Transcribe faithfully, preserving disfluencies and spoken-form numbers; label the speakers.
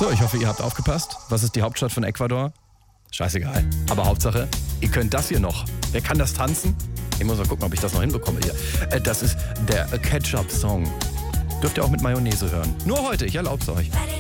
Speaker 1: So, ich hoffe, ihr habt aufgepasst. Was ist die Hauptstadt von Ecuador? Scheißegal. Aber Hauptsache, ihr könnt das hier noch. Wer kann das tanzen? Ich muss mal gucken, ob ich das noch hinbekomme hier. Äh, Das ist der Ketchup-Song. Dürft ihr auch mit Mayonnaise hören. Nur heute, ich erlaub's euch.